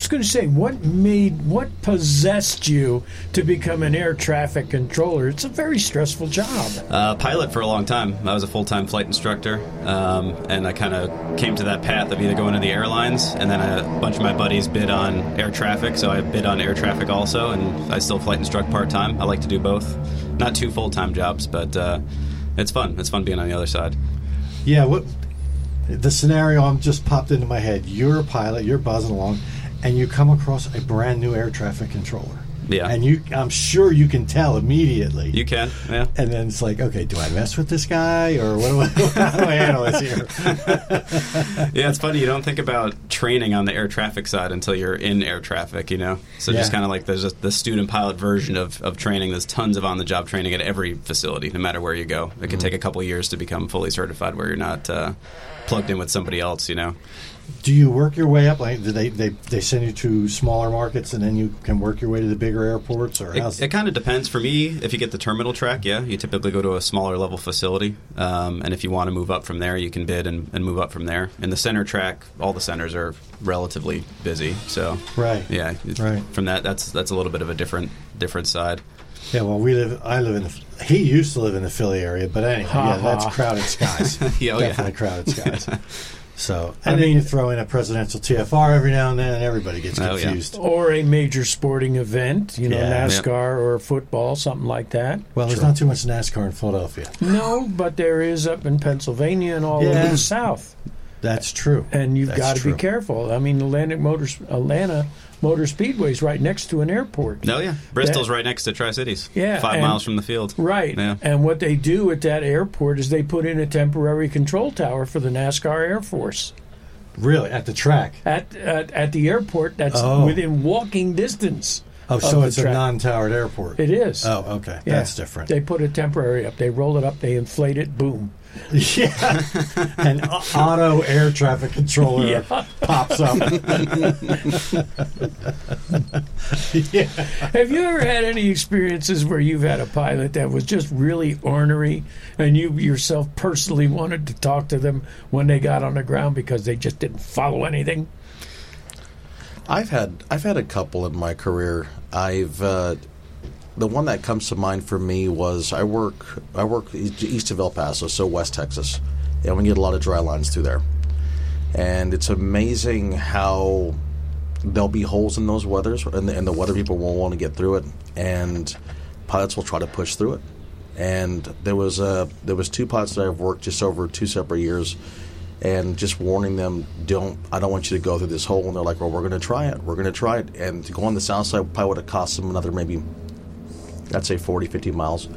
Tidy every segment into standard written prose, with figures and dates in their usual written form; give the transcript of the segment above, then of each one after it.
was going to say, what possessed you to become an air traffic controller? It's a very stressful job. Pilot for a long time. I was a full-time flight instructor, and I kind of came to that path of either going to the airlines, and then a bunch of my buddies bid on air traffic, so I bid on air traffic also, and I still flight instruct part-time. I like to do both. Not 2 full-time jobs, but it's fun. It's fun being on the other side. Yeah, the scenario just popped into my head. You're a pilot, you're buzzing along, and you come across a brand new air traffic controller. Yeah. And I'm sure you can tell immediately. You can, yeah. And then it's like, okay, do I mess with this guy, or how do I handle this here? Yeah, it's funny. You don't think about training on the air traffic side until you're in air traffic, So just kind of like there's the student pilot version of training. There's tons of on-the-job training at every facility, no matter where you go. It can take a couple of years to become fully certified where you're not plugged in with somebody else, Do you work your way up? Like, do they send you to smaller markets and then you can work your way to the bigger airports? Or it kind of depends. For me, if you get the terminal track, you typically go to a smaller level facility. And if you want to move up from there, you can bid and move up from there. In the center track, all the centers are relatively busy. So right, yeah, right. From that's a little bit of a different side. Yeah, well, he used to live in the Philly area, but anyway, that's crowded skies. Definitely crowded skies. So, and then you throw in a presidential TFR every now and then, and everybody gets confused. Or a major sporting event, NASCAR or football, something like that. Well, there's not too much NASCAR in Philadelphia. No, but there is up in Pennsylvania and all over the South. That's true. And you've got to be careful. I mean, Atlanta Motor Speedway is right next to an airport. Oh, yeah. Bristol's right next to Tri-Cities. Yeah. 5 miles from the field. Right. Yeah. And what they do at that airport is they put in a temporary control tower for the NASCAR Air Force. Really? At the track? At the airport that's within walking distance. Oh, so it's a non-towered airport. It is. Oh, okay. Yeah. That's different. They put a temporary up. They roll it up. They inflate it. Boom. Yeah. An auto air traffic controller pops up. Yeah. Have you ever had any experiences where you've had a pilot that was just really ornery and you yourself personally wanted to talk to them when they got on the ground because they just didn't follow anything? I've had a couple in my career. The one that comes to mind for me was I work east of El Paso, so West Texas, and we get a lot of dry lines through there. And it's amazing how there'll be holes in those weathers, and the weather people won't want to get through it, and pilots will try to push through it. And there was 2 pilots that I've worked just over 2 separate years, and just warning them, I don't want you to go through this hole. And they're like, well, we're going to try it. And to go on the south side probably would have cost them another maybe, I'd say 40, 50 miles,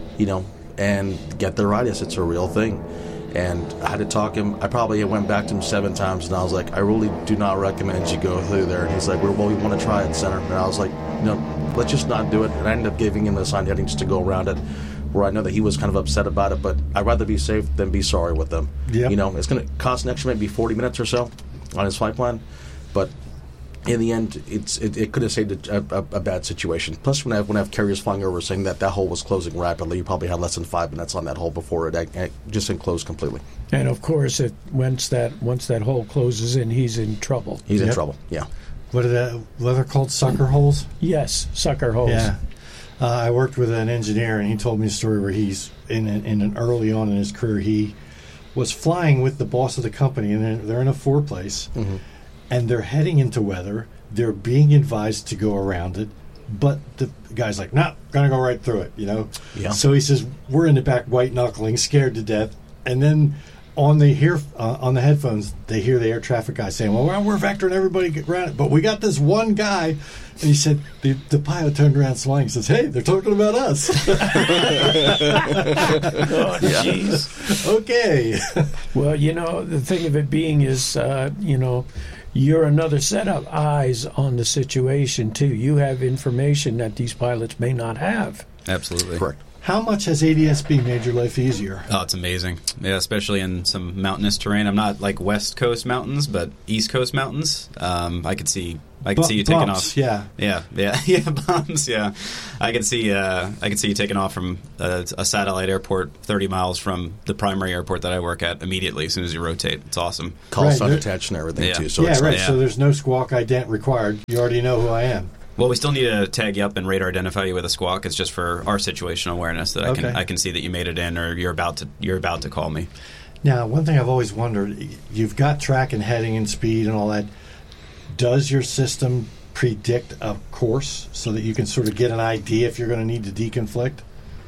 and get the radius. It's a real thing. And I had to talk him. I probably went back to him 7 times, and I was like, I really do not recommend you go through there. And he's like, well, we want to try it, Center. And I was like, no, let's just not do it. And I ended up giving him the assigned heading just to go around it, where I know that he was kind of upset about it, but I'd rather be safe than be sorry with them. Yep. It's going to cost an extra maybe 40 minutes or so on his flight plan, but in the end, it could have saved a bad situation. Plus, when I have carriers flying over saying that hole was closing rapidly, you probably had less than 5 minutes on that hole before it just enclosed completely. And of course, once that hole closes in, he's in trouble. He's in trouble. Yeah. What are they called? Sucker holes? Yes, sucker holes. Yeah. I worked with an engineer, and he told me a story where he's in an early on in his career, he was flying with the boss of the company, and they're in a 4-place. Mm-hmm. And they're heading into weather. They're being advised to go around it. But the guy's like, no, going to go right through it, Yeah. So he says, we're in the back white-knuckling, scared to death. And then on the headphones, they hear the air traffic guy saying, well, we're vectoring everybody around it. But we got this one guy. And he said, the pilot turned around smiling and says, hey, they're talking about us. Oh, jeez. Okay. Well, the thing of it being is, you're another set of eyes on the situation, too. You have information that these pilots may not have. Absolutely. Correct. How much has ADS-B made your life easier? Oh, it's amazing. Yeah, especially in some mountainous terrain. I'm not like West Coast mountains, but East Coast mountains. I could see I can see you taking bumps, off. Yeah. Yeah, bumps. Yeah, I can see you taking off from a satellite airport 30 miles from the primary airport that I work at immediately as soon as you rotate. It's awesome. Call Right, sign there- attached and everything Yeah. too. So Yeah, it's right. yeah. So there's no squawk ident required. You already know who I am. Well, we still need to tag you up and radar identify you with a squawk. It's just for our situational awareness that Okay. I can see that you made it in or you're about to call me. Now, one thing I've always wondered, you've got track and heading and speed and all that. Does your system predict a course so that you can sort of get an idea if you're going to need to deconflict?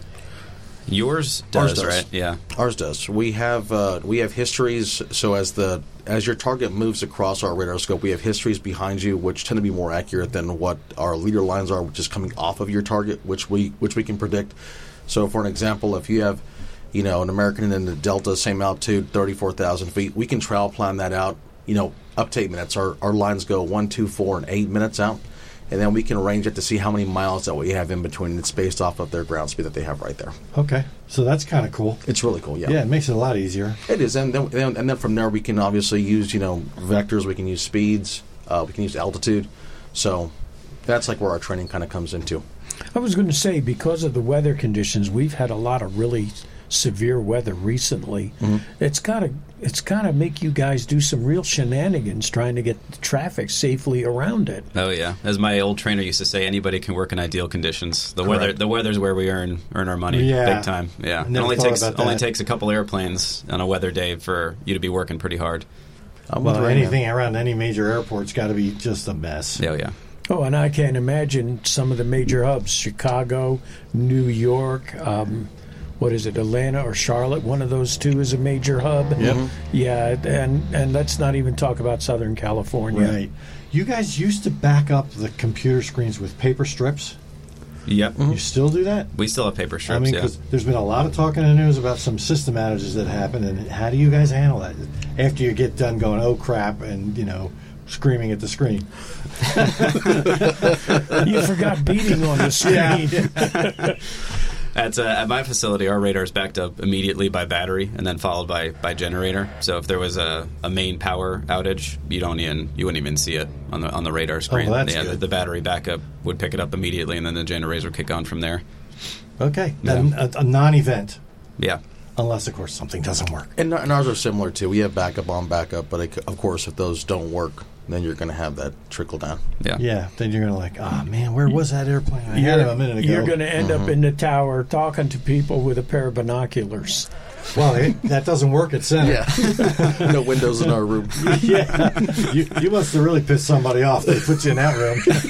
Yours Ours does, does. right? Yeah. Ours does. We have histories. So as your target moves across our radar scope, we have histories behind you, which tend to be more accurate than what our leader lines are, which is coming off of your target, which we can predict. So, for an example, if you have, an American in the Delta, same altitude, 34,000 feet, we can travel plan that out. Up to 8 minutes. Our lines go 1, 2, 4, and 8 minutes out. And then we can arrange it to see how many miles that we have in between. It's based off of their ground speed that they have right there. Okay. So that's kind of cool. It's really cool, yeah. Yeah, it makes it a lot easier. It is. And then from there we can obviously use, vectors. We can use speeds. We can use altitude. So that's like where our training kind of comes into. I was going to say, because of the weather conditions, we've had a lot of really severe weather recently. Mm-hmm. It's got to make you guys do some real shenanigans trying to get the traffic safely around it. Oh yeah. As my old trainer used to say, anybody can work in ideal conditions. The weather's where we earn our money, Yeah. big time. Yeah. It Never only thought takes about only that. takes a couple airplanes on a weather day for you to be working pretty hard. Well, anything around any major airport's got to be just a mess. Yeah, yeah. Oh, and I can't imagine some of the major hubs, Chicago, New York, Atlanta or Charlotte? One of those two is a major hub. Yep. Yeah, and let's not even talk about Southern California. Right. You guys used to back up the computer screens with paper strips. Yep. You still do that? We still have paper strips, I mean, yeah. because there's been a lot of talk in the news about some system outages that happen, and how do you guys handle that after you get done going, oh crap, and screaming at the screen? You forgot beating on the screen. At my facility, our radar is backed up immediately by battery and then followed by generator. So if there was a main power outage, you wouldn't even see it on the radar screen. well, that's good. The battery backup would pick it up immediately, and then the generators would kick on from there. Okay. Yeah. A non-event, Yeah. unless, of course, something doesn't work. And ours are similar too. We have backup on backup, but of course, if those don't work, then you're going to have that trickle down. Yeah. Yeah, then you're going to man, where was that airplane? I had him a minute ago. You're going to end up in the tower talking to people with a pair of binoculars. Well, that doesn't work at center. Yeah. No windows in our room. Yeah. You must have really pissed somebody off. They put you in that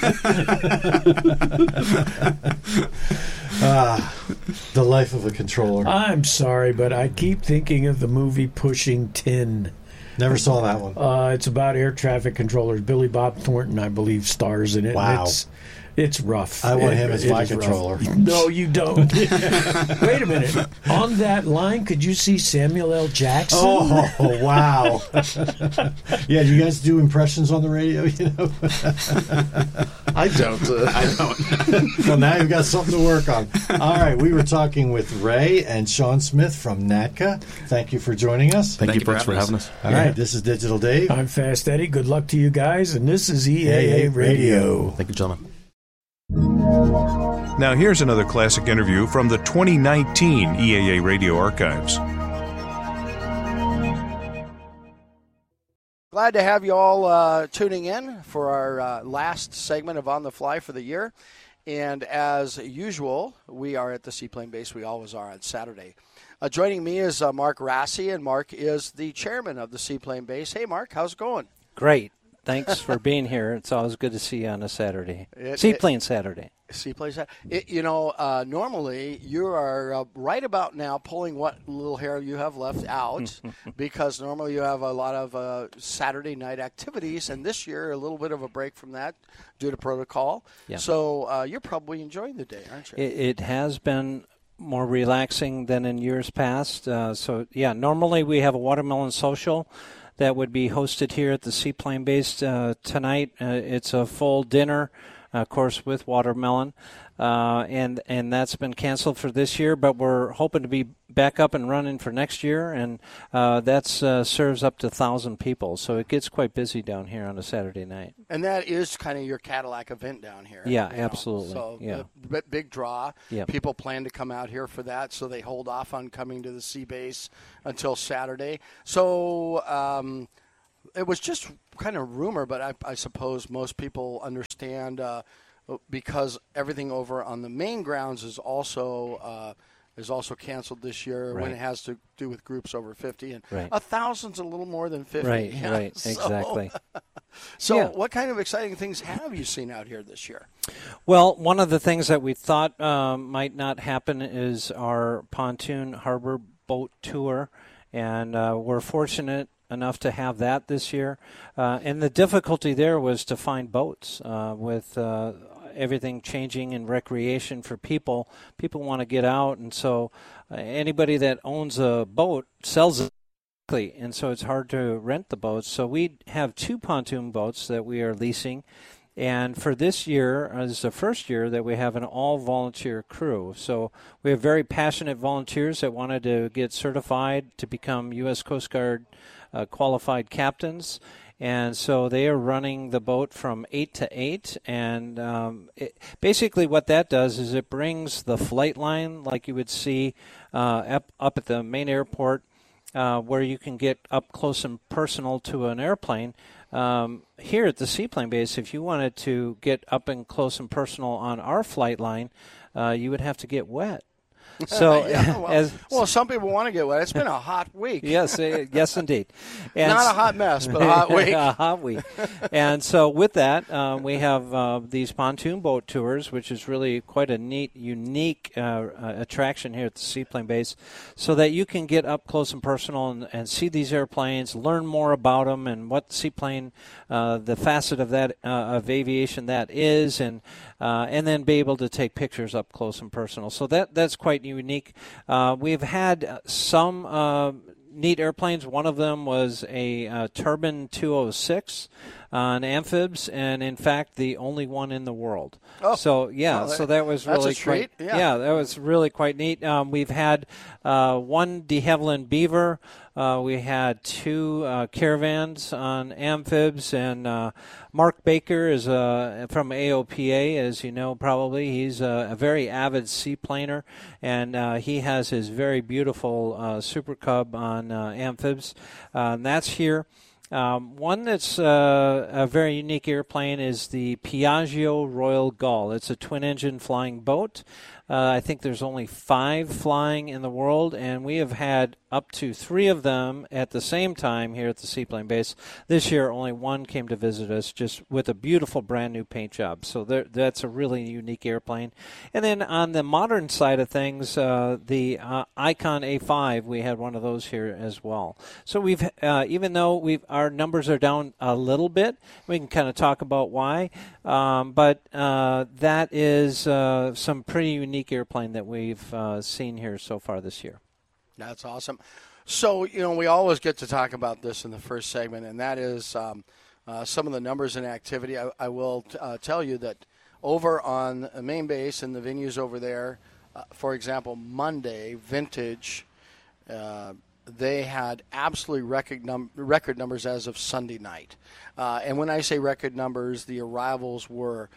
room. The life of a controller. I'm sorry, but I keep thinking of the movie Pushing Tin. Never saw that one. It's about air traffic controllers. Billy Bob Thornton, I believe, stars in it. Wow. It's rough. I want him as my is rough. controller. No, you don't. Wait a minute. On that line, could you see Samuel L. Jackson? Oh, wow. Yeah, do you guys do impressions on the radio? I don't. Well, now you've got something to work on. All right, we were talking with Ray and Sean Smith from NATCA. Thank you for joining us. Thank you for having us. All right, this is Digital Dave. I'm Fast Eddie. Good luck to you guys. And this is EAA Radio. Thank you, gentlemen. Now here's another classic interview from the 2019 EAA Radio Archives. Glad to have you all tuning in for our last segment of On the Fly for the year. And as usual, we are at the Seaplane Base. We always are on Saturday. Joining me is Mark Rassi, and Mark is the chairman of the Seaplane Base. Hey, Mark, how's it going? Great. Thanks for being here. It's always good to see you on a Saturday. Seaplane Saturday. Seaplane Saturday. Normally you are right about now pulling what little hair you have left out because normally you have a lot of Saturday night activities, and this year a little bit of a break from that due to protocol. Yeah. So you're probably enjoying the day, aren't you? It has been more relaxing than in years past. Normally we have a watermelon social that would be hosted here at the Seaplane Base tonight. It's a full dinner. course with watermelon, and that's been canceled for this year. But we're hoping to be back up and running for next year, and that serves up to 1,000 people. So it gets quite busy down here on a Saturday night. And that is kind of your Cadillac event down here. Yeah, absolutely. So yeah. Big draw. Yep. People plan to come out here for that, so they hold off on coming to the Sea Base until Saturday. So it was just kind of rumor, but I suppose most people understand because everything over on the main grounds is also canceled this year when it has to do with groups over 50, and 1,000's a little more than 50. Right, exactly. So what kind of exciting things have you seen out here this year? Well, one of the things that we thought might not happen is our pontoon harbor boat tour, and we're fortunate enough to have that this year. And the difficulty there was to find boats with everything changing in recreation for people. People want to get out, and so anybody that owns a boat sells it. And so it's hard to rent the boats. So we have 2 pontoon boats that we are leasing. And for this year, is the first year that we have an all-volunteer crew. So we have very passionate volunteers that wanted to get certified to become U.S. Coast Guard qualified captains. And so they are running the boat from 8 to 8. And basically what that does is it brings the flight line like you would see up at the main airport, where you can get up close and personal to an airplane. Here at the seaplane base, if you wanted to get up and close and personal on our flight line, you would have to get wet. So, some people want to get wet. It's been a hot week. Yes, indeed. And not a hot mess, but a hot week. A hot week. And so with that, we have these pontoon boat tours, which is really quite a neat, unique attraction here at the seaplane base, so that you can get up close and personal and see these airplanes, learn more about them and what seaplane, the facet of that of aviation that is, and then be able to take pictures up close and personal. So that's quite unique. We've had some neat airplanes. One of them was a Turbine 206 on amphibs, and in fact the only one in the world. So that was really quite that was really quite neat. We've had one de Havilland Beaver. We had 2 caravans on amphibs, and Mark Baker is from AOPA, as you know probably. He's a very avid seaplaner, and he has his very beautiful Super Cub on amphibs. And that's here. One that's a very unique airplane is the Piaggio Royal Gull. It's a twin-engine flying boat. I think there's only 5 flying in the world, and we have had up to 3 of them at the same time here at the seaplane base. This year, only 1 came to visit us, just with a beautiful brand new paint job. So that's a really unique airplane. And then on the modern side of things, the Icon A5, we had one of those here as well. So we've, even though our numbers are down a little bit, we can kind of talk about why. But that is some pretty unique airplane that we've seen here so far this year. That's awesome. So, we always get to talk about this in the first segment, and that is some of the numbers and activity. I will tell you that over on the main base and the venues over there, for example, Monday, Vintage, they had absolutely record numbers as of Sunday night. And when I say record numbers, the arrivals were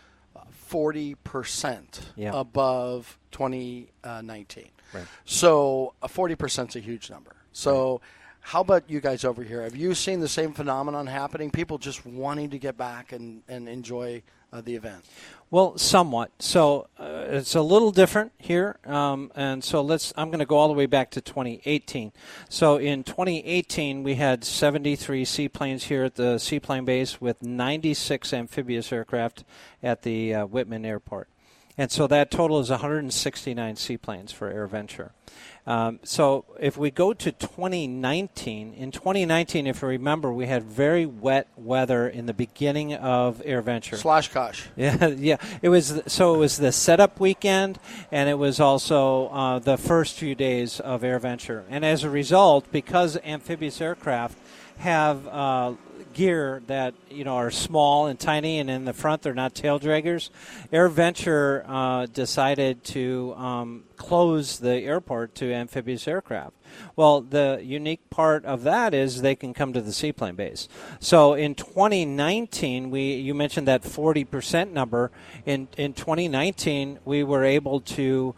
40% above 2019. Right. So 40% is a huge number. So how about you guys over here? Have you seen the same phenomenon happening? People just wanting to get back and enjoy the event? Well, somewhat. So it's a little different here. And so I'm going to go all the way back to 2018. So in 2018, we had 73 seaplanes here at the seaplane base with 96 amphibious aircraft at the Whitman Airport. And so that total is 169 seaplanes for AirVenture. So if we go to 2019, in 2019, if you remember, we had very wet weather in the beginning of AirVenture. Sloshkosh. Yeah. It was the setup weekend, and it was also the first few days of AirVenture. And as a result, because amphibious aircraft have gear that are small and tiny, and in the front they're not tail draggers. AirVenture decided to close the airport to amphibious aircraft. Well, the unique part of that is they can come to the seaplane base. So in 2019, you mentioned that 40% number. In 2019, we were able to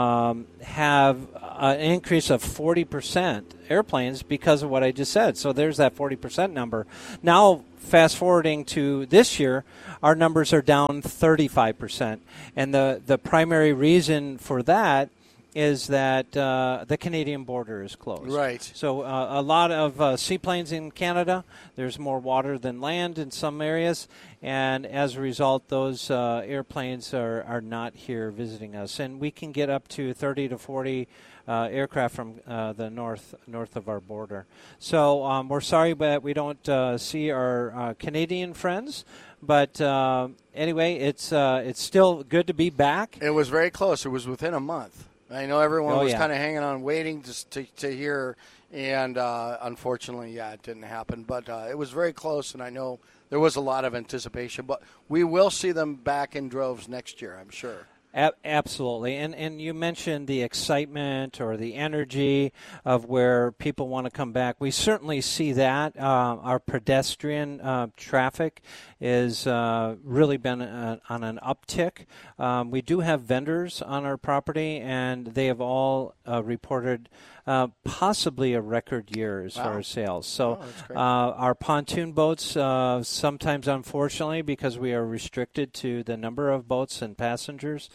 have an increase of 40% airplanes because of what I just said. So there's that 40% number. Now, fast forwarding to this year, our numbers are down 35%. And the primary reason for that is that the Canadian border is closed. Right. So a lot of seaplanes in Canada, there's more water than land in some areas, and as a result, those airplanes are not here visiting us. And we can get up to 30 to 40 aircraft from the north of our border. So we're sorry that we don't see our Canadian friends, but anyway, it's still good to be back. It was very close. It was within a month. I know everyone was kind of hanging on, waiting to hear, and unfortunately, it didn't happen. But it was very close, and I know there was a lot of anticipation. But we will see them back in droves next year, I'm sure. Absolutely. And you mentioned the excitement or the energy of where people want to come back. We certainly see that. Our pedestrian traffic is really been on an uptick. We do have vendors on our property, and they have all reported possibly a record year as far as sales. So our pontoon boats, sometimes unfortunately, because we are restricted to the number of boats and passengers,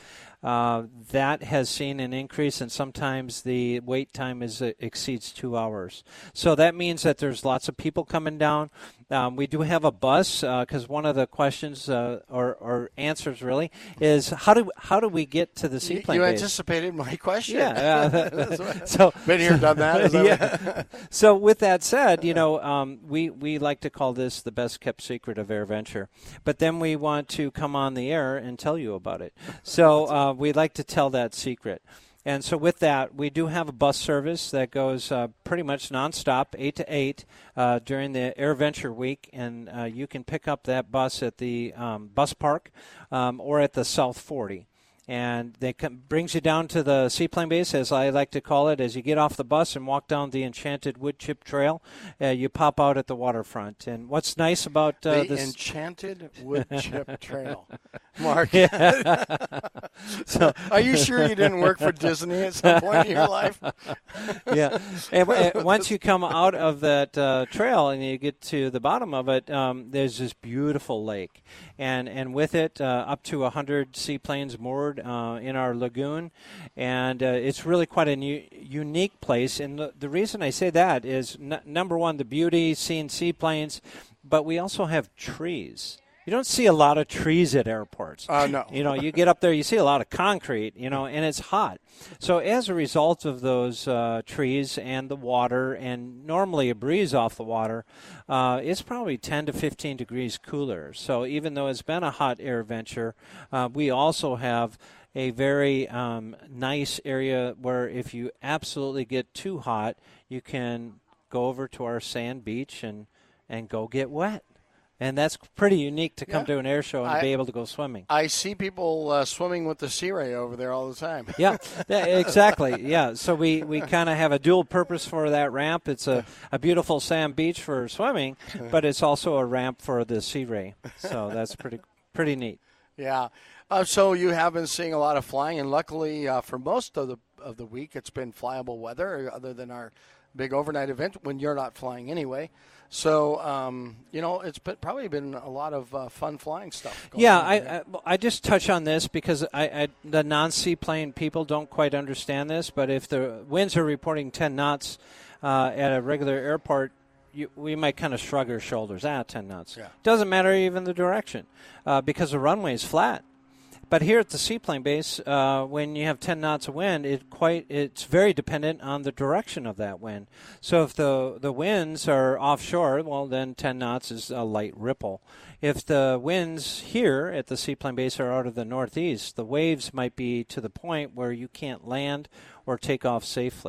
that has seen an increase, and sometimes the wait time exceeds 2 hours. So that means that there's lots of people coming down. We do have a bus because one of the questions or answers really is how do we get to the seaplane base? You base? Anticipated my question. Yeah. So been here, done that. So with that said, we like to call this the best kept secret of AirVenture, but then we want to come on the air and tell you about it. So we like to tell that secret. And so with that, we do have a bus service that goes pretty much nonstop, 8 to 8 during the AirVenture week, and you can pick up that bus at the bus park or at the South 40. And they brings you down to the seaplane base, as I like to call it. As you get off the bus and walk down the Enchanted Wood Chip Trail, you pop out at the waterfront. And what's nice about the this Enchanted Wood Chip Trail, Mark? So, are you sure you didn't work for Disney at some point in your life? Yeah. And once you come out of that trail and you get to the bottom of it, there's this beautiful lake, and with it, up to 100 seaplanes moored in our lagoon, and it's really quite a unique place. And the reason I say that is, number one, the beauty, seeing seaplanes, but we also have trees. You don't see a lot of trees at airports. No. You get up there, you see a lot of concrete, and it's hot. So as a result of those trees and the water, and normally a breeze off the water, it's probably 10 to 15 degrees cooler. So even though it's been a hot AirVenture, we also have a very nice area where if you absolutely get too hot, you can go over to our sand beach and go get wet. And that's pretty unique to come to an air show and be able to go swimming. I see people swimming with the Sea Ray over there all the time. Yeah, exactly. Yeah, so we kind of have a dual purpose for that ramp. It's a beautiful sand beach for swimming, but it's also a ramp for the Sea Ray. So that's pretty neat. Yeah. So you have been seeing a lot of flying, and luckily for most of the week, it's been flyable weather, other than our big overnight event when you're not flying anyway. So, it's probably been a lot of fun flying stuff going on. I just touch on this because the non-seaplane people don't quite understand this, but if the winds are reporting 10 knots at a regular airport, we might kind of shrug our shoulders. 10 knots. Yeah. Doesn't matter even the direction because the runway is flat. But here at the seaplane base, when you have 10 knots of wind, it's very dependent on the direction of that wind. So if the winds are offshore, well, then 10 knots is a light ripple. If the winds here at the seaplane base are out of the northeast, the waves might be to the point where you can't land or take off safely.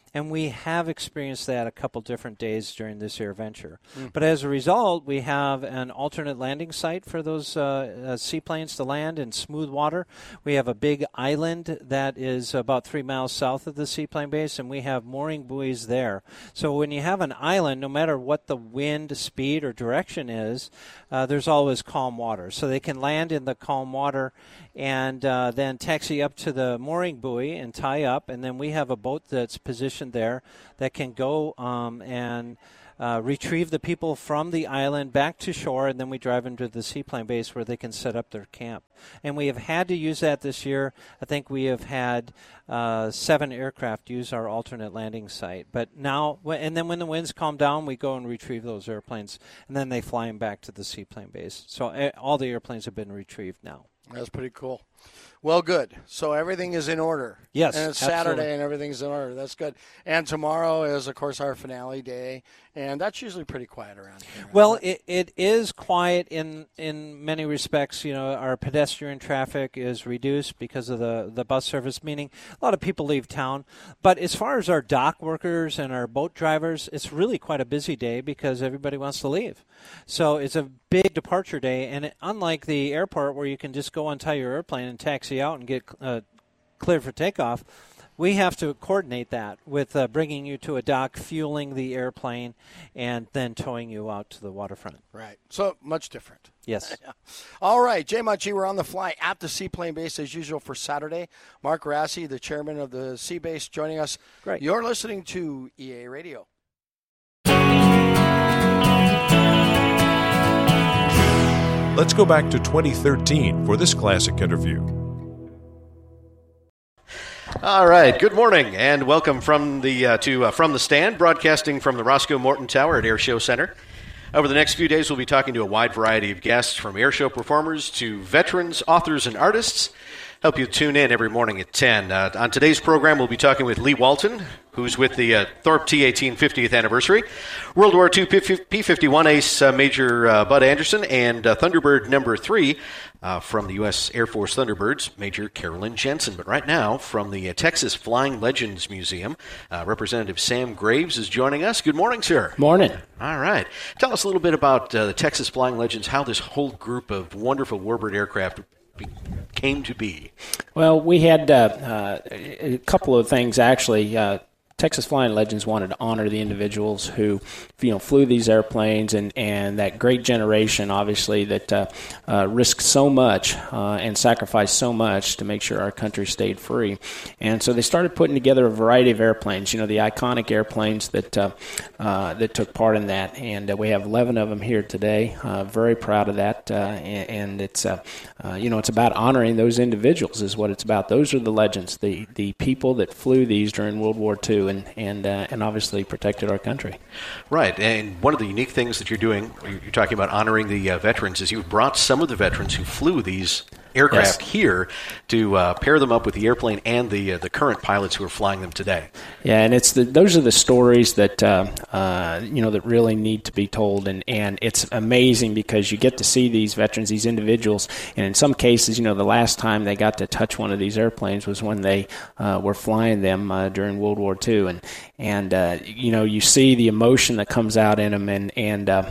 And we have experienced that a couple different days during this air venture. But as a result, we have an alternate landing site for those seaplanes to land in smooth water. We have a big island that is about 3 miles south of the seaplane base, and we have mooring buoys there. So when you have an island, no matter what the wind, speed, or direction is, there's always calm water. So they can land in the calm water and then taxi up to the mooring buoy and tie up, and then we have a boat that's positioned there that can go and retrieve the people from the island back to shore, and then we drive them to the seaplane base where they can set up their camp. And we have had to use that this year. I think we have had 7 aircraft use our alternate landing site. But now, and then when the winds calm down, we go and retrieve those airplanes, and then they fly them back to the seaplane base. So all the airplanes have been retrieved now. That's pretty cool. Well, good. So everything is in order. Yes, and it's absolutely. Saturday and everything's in order. That's good. And tomorrow is, of course, our finale day, and that's usually pretty quiet around here. Well, it is quiet in many respects. You know, our pedestrian traffic is reduced because of the bus service, meaning a lot of people leave town. But as far as our dock workers and our boat drivers, it's really quite a busy day because everybody wants to leave. So it's a big departure day, and unlike the airport where you can just go untie your airplane and taxi out and get cleared for takeoff, we have to coordinate that with bringing you to a dock, fueling the airplane, and then towing you out to the waterfront. Right. So much different. Yes. All right. Jay Munchie, we're on the fly at the Seaplane Base as usual for Saturday. Mark Rassi, the chairman of the Sea Base, joining us. Great. You're listening to EA Radio. Let's go back to 2013 for this classic interview. All right. Good morning and welcome from the From the Stand, broadcasting from the Roscoe Morton Tower at Air Show Center. Over the next few days, we'll be talking to a wide variety of guests, from air show performers to veterans, authors, and artists. Help you tune in every morning at 10. On today's program, we'll be talking with Lee Walton, who's with the Thorpe T-18 50th anniversary, World War II P-51 ace Major Bud Anderson, and Thunderbird number 3 from the U.S. Air Force Thunderbirds, Major Carolyn Jensen. But right now, from the Texas Flying Legends Museum, Representative Sam Graves is joining us. Good morning, sir. Morning. All right. Tell us a little bit about the Texas Flying Legends, how this whole group of wonderful warbird aircraft came to be. Well, we had a couple of things, actually. Texas Flying Legends wanted to honor the individuals who, flew these airplanes and that great generation, obviously, that risked so much and sacrificed so much to make sure our country stayed free. And so they started putting together a variety of airplanes, the iconic airplanes that took part in that. And we have 11 of them here today. Very proud of that. And it's, it's about honoring those individuals is what it's about. Those are the legends, the people that flew these during World War II. And obviously protected our country. Right, and one of the unique things that you're doing, you're talking about honoring the veterans, is you've brought some of the veterans who flew these aircraft here to pair them up with the airplane and the current pilots who are flying them today. Yeah, and those are the stories that that really need to be told, and it's amazing because you get to see these veterans, these individuals, and in some cases, the last time they got to touch one of these airplanes was when they were flying them during World War II, and you see the emotion that comes out in them, and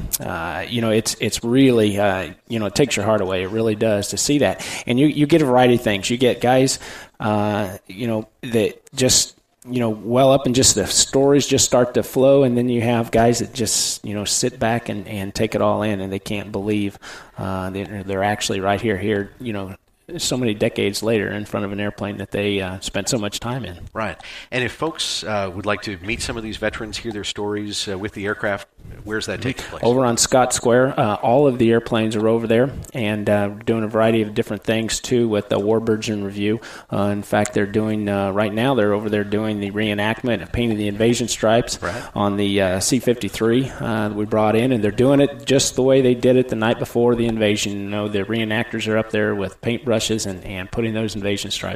it's really it takes your heart away. It really does to see that. And you get a variety of things. You get guys, that just, well up and just the stories just start to flow. And then you have guys that just, sit back and take it all in, and they can't believe they're actually right here, so many decades later in front of an airplane that they spent so much time in. Right. And if folks would like to meet some of these veterans, hear their stories with the aircraft, where's that taking place? Over on Scott Square. All of the airplanes are over there, and doing a variety of different things, too, with the Warbirds in Review. In fact, they're doing, right now, they're over there doing the reenactment of painting the invasion stripes on the C-53 that we brought in, and they're doing it just the way they did it the night before the invasion. The reenactors are up there with paintbrushes and putting those invasion stripes on.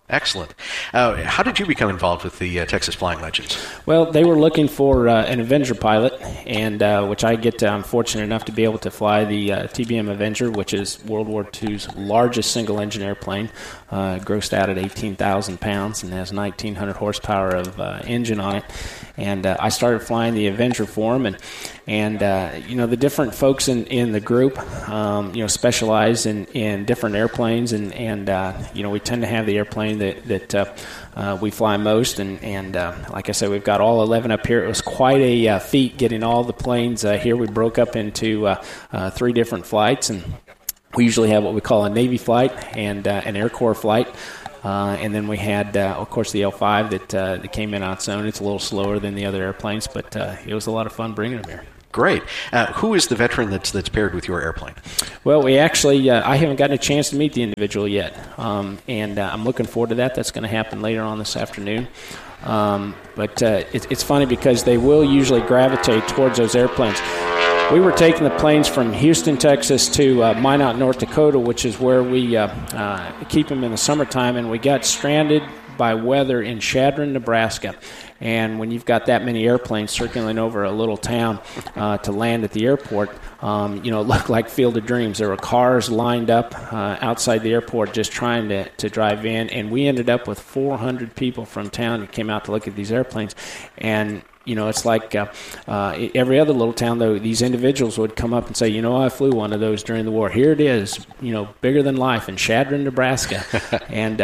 Excellent. How did you become involved with the Texas Flying Legends? Well, they were looking for an Avenger pilot, and which I get. I'm fortunate enough to be able to fly the TBM Avenger, which is World War II's largest single-engine airplane, grossed out at 18,000 pounds and has 1,900 horsepower of engine on it. And I started flying the Avenger for them, and the different folks in the group, specialize in different airplanes, and we tend to have the airplane that we fly most, and like I said, we've got all 11 up here. It was quite a feat getting all the planes here. We broke up into 3 different flights, and we usually have what we call a Navy flight and an Air Corps flight. And then we had, of course, the L5 that came in on its own. It's a little slower than the other airplanes, but it was a lot of fun bringing them here. Great. Who is the veteran that's paired with your airplane? Well, we actually, I haven't gotten a chance to meet the individual yet, and I'm looking forward to that. That's going to happen later on this afternoon. But it's funny because they will usually gravitate towards those airplanes. We were taking the planes from Houston, Texas to Minot, North Dakota, which is where we keep them in the summertime, and we got stranded by weather in Chadron, Nebraska. And when you've got that many airplanes circling over a little town to land at the airport, it looked like Field of Dreams. There were cars lined up outside the airport just trying to drive in, and we ended up with 400 people from town who came out to look at these airplanes. And it's like every other little town, though, these individuals would come up and say, I flew one of those during the war. Here it is, bigger than life in Chadron, Nebraska. And,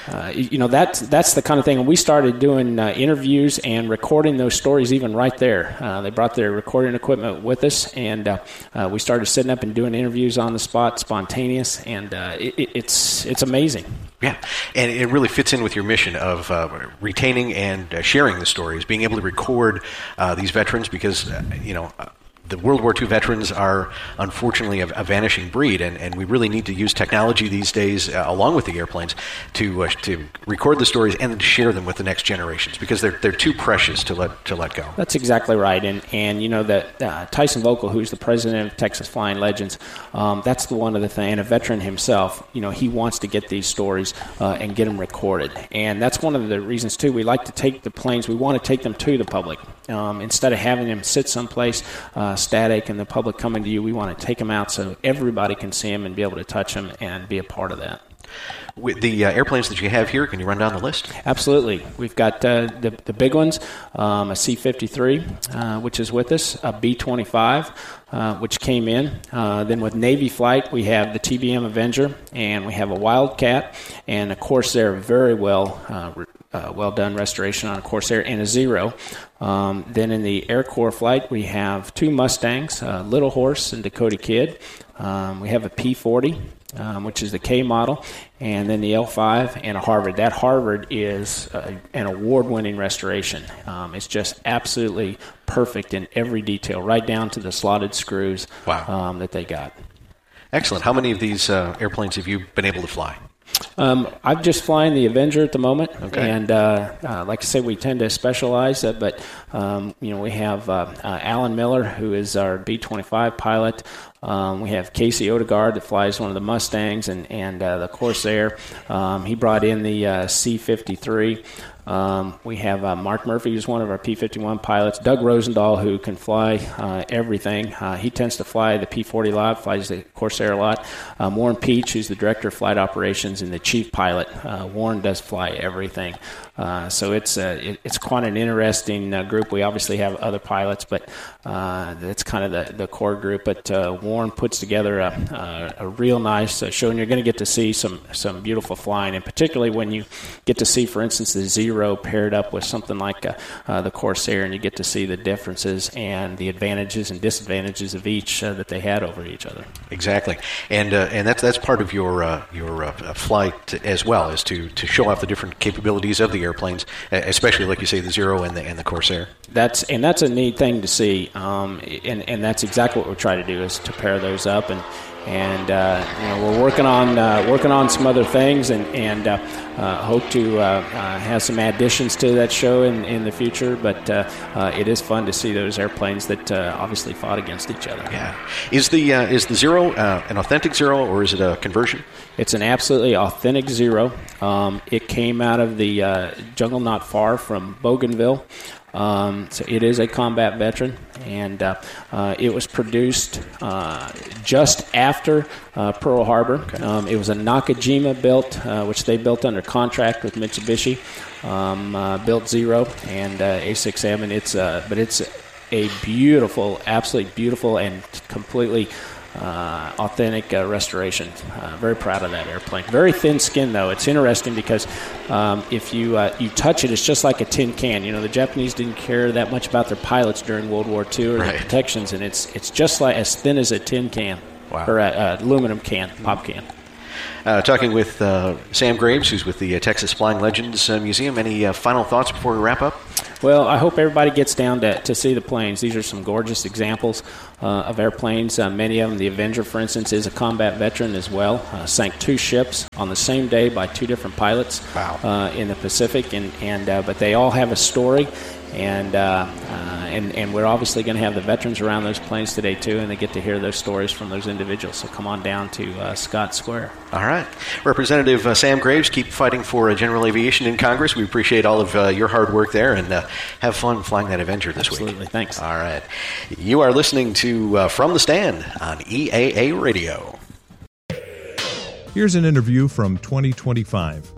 that's the kind of thing. And we started doing interviews and recording those stories even right there. They brought their recording equipment with us, and we started sitting up and doing interviews on the spot, spontaneous, and it's amazing. Yeah, and it really fits in with your mission of retaining and sharing the stories, being able to record these veterans, because the World War II veterans are unfortunately a vanishing breed, and we really need to use technology these days, along with the airplanes, to record the stories and share them with the next generations, because they're too precious to let go. That's exactly right, and that Tyson Vocal, who's the president of Texas Flying Legends, that's one of the things, and a veteran himself, he wants to get these stories and get them recorded, and that's one of the reasons too. We like to take the planes, we want to take them to the public instead of having them sit someplace static and the public coming to you. We want to take them out so everybody can see them and be able to touch them and be a part of that. With the airplanes that you have here, can you run down the list? Absolutely. We've got the big ones, a C-53, which is with us, a B-25, which came in. Then with Navy flight, we have the TBM Avenger, and we have a Wildcat, and a Corsair, very well done restoration on a Corsair, and a Zero. Then in the Air Corps flight, we have 2 Mustangs, Little Horse and Dakota Kid. We have a P-40, which is the K model, and then the L5 and a Harvard. That Harvard is an award-winning restoration. It's just absolutely perfect in every detail, right down to the slotted screws. Wow. That they got. Excellent. How many of these airplanes have you been able to fly? I'm just flying the Avenger at the moment, okay. And like I said, we tend to specialize, but we have Alan Miller, who is our B-25 pilot. We have Casey Odegaard that flies one of the Mustangs and the Corsair. He brought in the C-53. We have Mark Murphy, who's one of our P-51 pilots. Doug Rosendahl, who can fly everything. He tends to fly the P-40 a lot, flies the Corsair a lot. Warren Peach, who's the director of flight operations and the chief pilot. Warren does fly everything. So it's quite an interesting group. We obviously have other pilots, but that's kind of the core group. But Warren puts together a real nice show, and you're going to get to see some beautiful flying, and particularly when you get to see, for instance, the Zero paired up with something like the Corsair, and you get to see the differences and the advantages and disadvantages of each that they had over each other. Exactly, and that's part of your flight as well, is to show off the different capabilities of the airplanes, especially like you say, the Zero and the Corsair. That's a neat thing to see, and that's exactly what we try to do, is to pair those up, And we're working on some other things, and hope to have some additions to that show in the future. But it is fun to see those airplanes that obviously fought against each other. Yeah. Is the Zero an authentic Zero, or is it a conversion? It's an absolutely authentic Zero. It came out of the jungle not far from Bougainville. So it is a combat veteran, and it was produced just after Pearl Harbor. Okay. It was a Nakajima built, which they built under contract with Mitsubishi, built Zero and A6M, and it's a beautiful, absolutely beautiful, and completely authentic restoration. Very proud of that airplane. Very thin skin, though. It's interesting because if you touch it, it's just like a tin can. The Japanese didn't care that much about their pilots during World War II or the protections, and it's just like as thin as a tin can. Wow. Or an aluminum can, pop can. Talking with Sam Graves, who's with the Texas Flying Legends Museum. Any final thoughts before we wrap up? Well, I hope everybody gets down to see the planes. These are some gorgeous examples of airplanes. Many of them, the Avenger, for instance, is a combat veteran as well. Sank 2 ships on the same day by 2 different pilots. Wow. In the Pacific, but they all have a story. And we're obviously going to have the veterans around those planes today, too, and they get to hear those stories from those individuals. So come on down to Scott Square. All right. Representative Sam Graves, keep fighting for general aviation in Congress. We appreciate all of your hard work there, and have fun flying that Avenger this week. Absolutely. Thanks. All right. You are listening to From the Stand on EAA Radio. Here's an interview from 2025.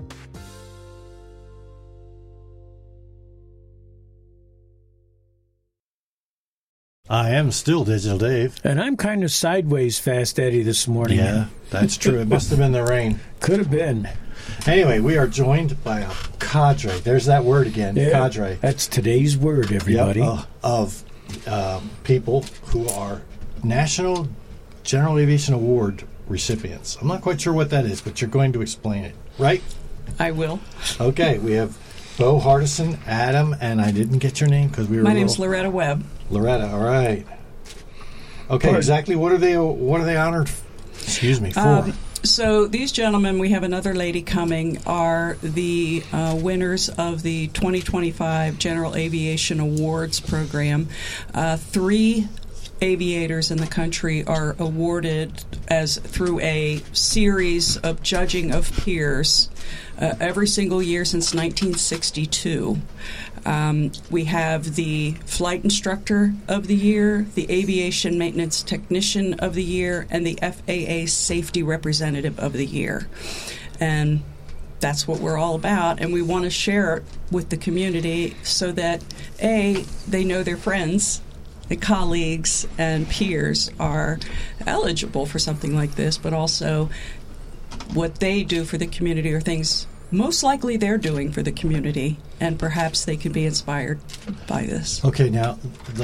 I am still Digital Dave. And I'm kind of sideways Fast Eddie this morning. Yeah, that's true. It must have been the rain. Could have been. Anyway, we are joined by a cadre. There's that word again, cadre. That's today's word, everybody. Yep, of people who are National General Aviation Award recipients. I'm not quite sure what that is, but you're going to explain it, right? I will. Okay, we have Bo Hardison, Adam, and I didn't get your name because we were. My name's Loretta Webb. Loretta, all right. Okay, exactly. What are they honored? For? So these gentlemen, we have another lady coming, are the winners of the 2025 General Aviation Awards program. 3 aviators in the country are awarded through a series of judging of peers every single year since 1962. We have the Flight Instructor of the Year, the Aviation Maintenance Technician of the Year, and the FAA Safety Representative of the Year. And that's what we're all about, and we want to share it with the community so that, A, they know their friends, the colleagues, and peers are eligible for something like this, but also what they do for the community are things most likely they're doing for the community, and perhaps they could be inspired by this. Okay, now,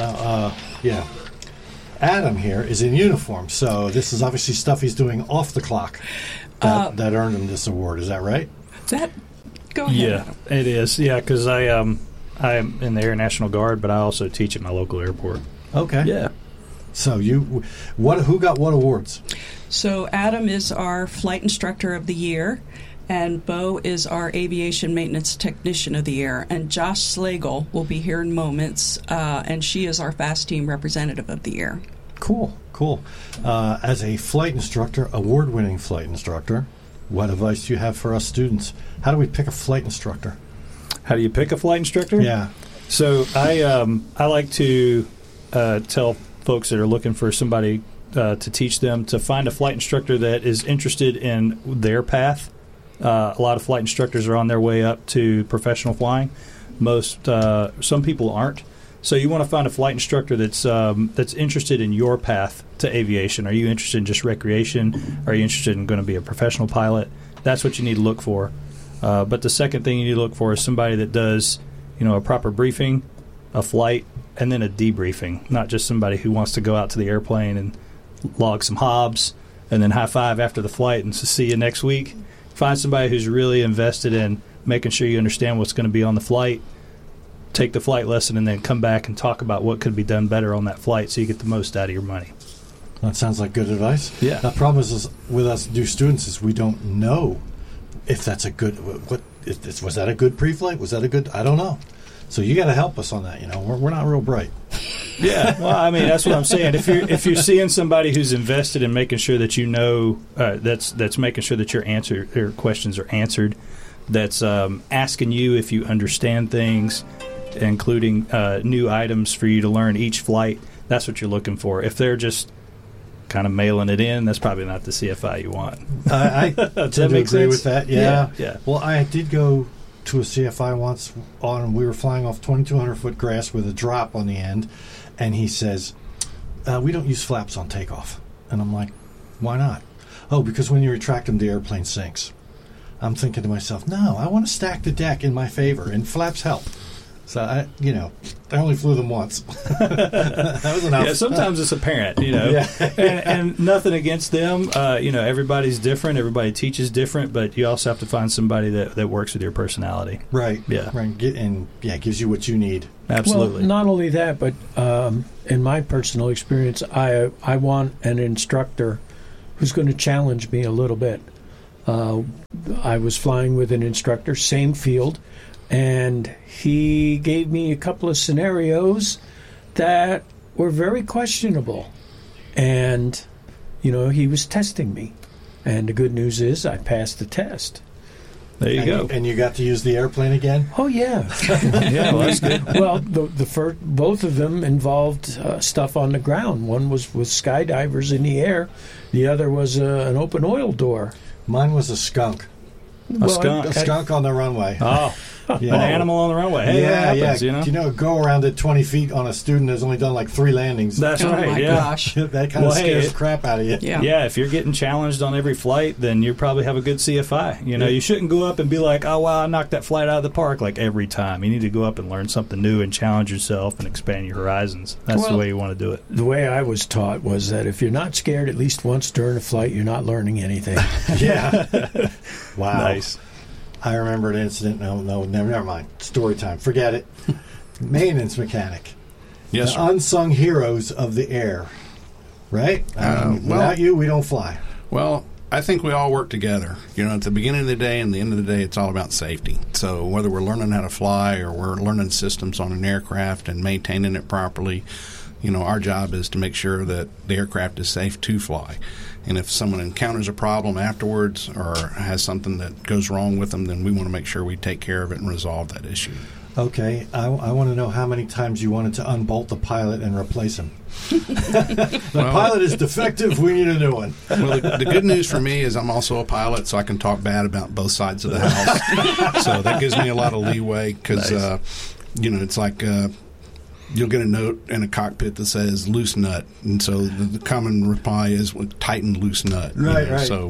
Adam here is in uniform, so this is obviously stuff he's doing off the clock that earned him this award. Is that right? Go ahead. Yeah, it is. Yeah, because I'm in the Air National Guard, but I also teach at my local airport. Okay. Yeah. So who got what awards? So Adam is our Flight Instructor of the Year, and Bo is our Aviation Maintenance Technician of the Year. And Josh Slagle will be here in moments, and she is our Fast Team Representative of the Year. Cool. As a flight instructor, award-winning flight instructor, what advice do you have for us students? How do we pick a flight instructor? How do you pick a flight instructor? Yeah. So I like to tell folks that are looking for somebody to teach them to find a flight instructor that is interested in their path. A lot of flight instructors are on their way up to professional flying. Some people aren't. So you want to find a flight instructor that's interested in your path to aviation. Are you interested in just recreation? Are you interested in going to be a professional pilot? That's what you need to look for. But the second thing you need to look for is somebody that does, a proper briefing, a flight, and then a debriefing. Not just somebody who wants to go out to the airplane and log some hobs and then high five after the flight and see you next week. Find somebody who's really invested in making sure you understand what's going to be on the flight, take the flight lesson, and then come back and talk about what could be done better on that flight so you get the most out of your money. That sounds like good advice. Yeah. The problem is with us new students is we don't know if that's a good. Was that a good pre-flight? Was that a good? I don't know. So you got to help us on that. We're not real bright. Yeah, well, I mean that's what I'm saying. If you're seeing somebody who's invested in making sure that that's making sure that your questions are answered, that's asking you if you understand things, including new items for you to learn each flight. That's what you're looking for. If they're just kind of mailing it in, that's probably not the CFI you want. I tend to agree with that. Yeah. Well, I did go to a CFI once we were flying off 2,200-foot grass with a drop on the end, and he says, we don't use flaps on takeoff. And I'm like, why not? Oh, because when you retract them, the airplane sinks. I'm thinking to myself, no, I want to stack the deck in my favor, and flaps help. So, I only flew them once. That was enough. Yeah, sometimes it's apparent, Yeah. and nothing against them. Everybody's different. Everybody teaches different, but you also have to find somebody that works with your personality. Right. Yeah. Right. Gives you what you need. Absolutely. Well, not only that, but in my personal experience, I want an instructor who's going to challenge me a little bit. I was flying with an instructor, same field, and he gave me a couple of scenarios that were very questionable. And, he was testing me. And the good news is I passed the test. There you go. And you got to use the airplane again? Oh, yeah. Yeah, well, that's good. Well, both of them involved stuff on the ground. One was with skydivers in the air. The other was an open oil door. Mine was a skunk. A skunk on the runway. Oh, yeah. An animal on the runway. Hey, that happens, go around at 20 feet on a student that's only done like 3 landings. That's right. My gosh. That kind of scares the crap out of you. Yeah, if you're getting challenged on every flight, then you probably have a good CFI. You shouldn't go up and be like, oh, wow, I knocked that flight out of the park like every time. You need to go up and learn something new and challenge yourself and expand your horizons. That's the way you want to do it. The way I was taught was that if you're not scared at least once during a flight, you're not learning anything. Yeah. Wow. Nice. I remember an incident. No, never mind. Story time. Forget it. Maintenance mechanic. Yes, the unsung heroes of the air. Right? Without you, we don't fly. Well, I think we all work together. At the beginning of the day and the end of the day, it's all about safety. So whether we're learning how to fly or we're learning systems on an aircraft and maintaining it properly, our job is to make sure that the aircraft is safe to fly. And if someone encounters a problem afterwards or has something that goes wrong with them, then we want to make sure we take care of it and resolve that issue. Okay, I want to know how many times you wanted to unbolt the pilot and replace him. The pilot is defective, we need a new one. Well, the good news for me is I'm also a pilot, so I can talk bad about both sides of the house. So that gives me a lot of leeway because, it's like... you'll get a note in a cockpit that says loose nut, and so the common reply is tighten loose nut. Right. So,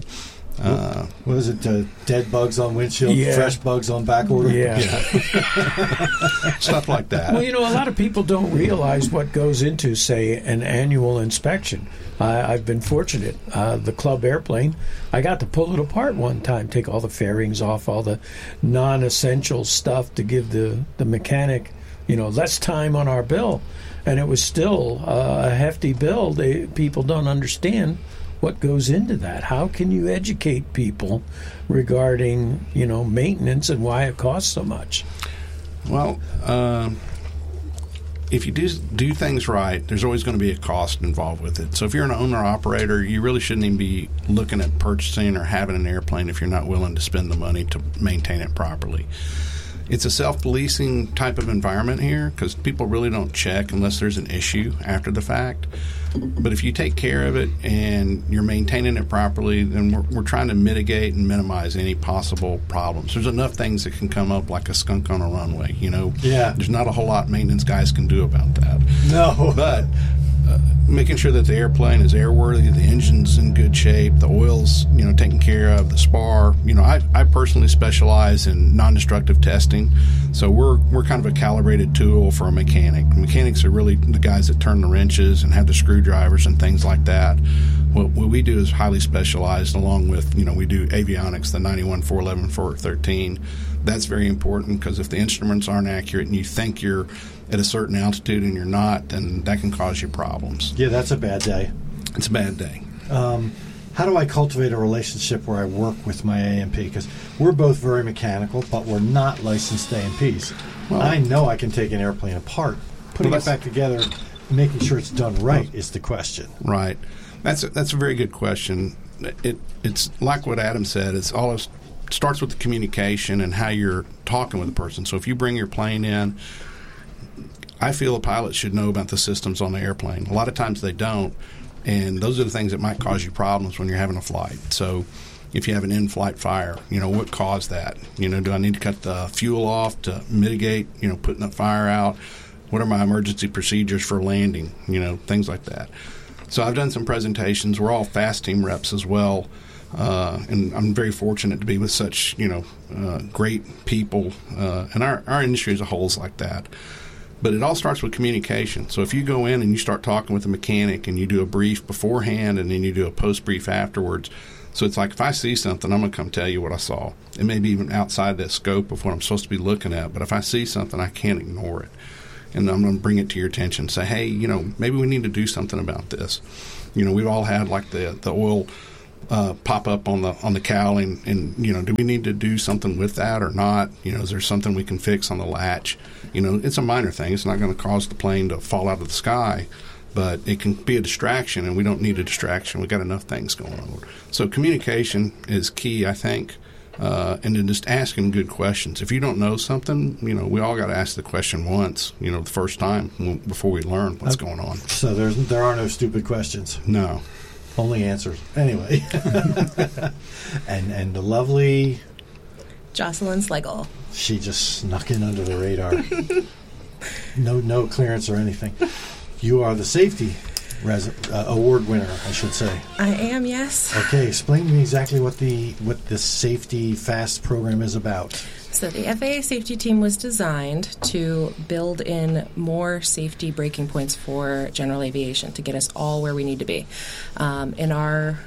what is it? Dead bugs on windshield, fresh bugs on back order. Yeah. Stuff like that. Well, a lot of people don't realize what goes into, say, an annual inspection. I've been fortunate. The club airplane, I got to pull it apart one time, take all the fairings off, all the non-essential stuff to give the mechanic less time on our bill, and it was still a hefty bill. People don't understand what goes into that. How can you educate people regarding, maintenance and why it costs so much? Well, if you do things right, there's always going to be a cost involved with it. So if you're an owner-operator, you really shouldn't even be looking at purchasing or having an airplane if you're not willing to spend the money to maintain it properly. It's a self-policing type of environment here because people really don't check unless there's an issue after the fact. But if you take care of it and you're maintaining it properly, then we're trying to mitigate and minimize any possible problems. There's enough things that can come up like a skunk on a runway, Yeah. There's not a whole lot maintenance guys can do about that. No. But making sure that the airplane is airworthy, the engine's in good shape, the oil's taken care of, the spar. I personally specialize in non-destructive testing, so we're kind of a calibrated tool for a mechanic. Mechanics are really the guys that turn the wrenches and have the screwdrivers and things like that. What we do is highly specialized, along with we do avionics, the 91, 411, 413. That's very important because if the instruments aren't accurate and you think you're at a certain altitude and you're not, then that can cause you problems. Yeah, that's a bad day. It's a bad day. How do I cultivate a relationship where I work with my A&P? Because we're both very mechanical, but we're not licensed A&Ps. Well, I know I can take an airplane apart. Putting it back together, making sure it's done right is the question. Right. That's a very good question. It's like what Adam said. It starts with the communication and how you're talking with the person. So if you bring your plane in, I feel a pilot should know about the systems on the airplane. A lot of times they don't. And those are the things that might cause you problems when you're having a flight. So if you have an in-flight fire, what caused that? Do I need to cut the fuel off to mitigate, putting the fire out? What are my emergency procedures for landing? Things like that. So I've done some presentations. We're all FAST team reps as well. And I'm very fortunate to be with such, great people. And our industry as a whole is like that. But it all starts with communication. So if you go in and you start talking with a mechanic and you do a brief beforehand and then you do a post-brief afterwards, so it's like if I see something, I'm going to come tell you what I saw. It may be even outside that scope of what I'm supposed to be looking at, but if I see something, I can't ignore it. And I'm going to bring it to your attention. Say, hey, maybe we need to do something about this. We've all had like the oil pop up on the cowl, and do we need to do something with that or not? Is there something we can fix on the latch? It's a minor thing. It's not going to cause the plane to fall out of the sky, but it can be a distraction, and we don't need a distraction. We've got enough things going on. So communication is key, I think, and then just asking good questions. If you don't know something, we all got to ask the question once, the first time before we learn what's going on. So there are no stupid questions. No. Only answers. Anyway. and the lovely Jocelyn Slegel. She just snuck in under the radar. No clearance or anything. You are the safety award winner, I should say. I am, yes. Okay, explain to me exactly what the Safety FAST program is about. So the FAA safety team was designed to build in more safety breaking points for general aviation to get us all where we need to be. In our,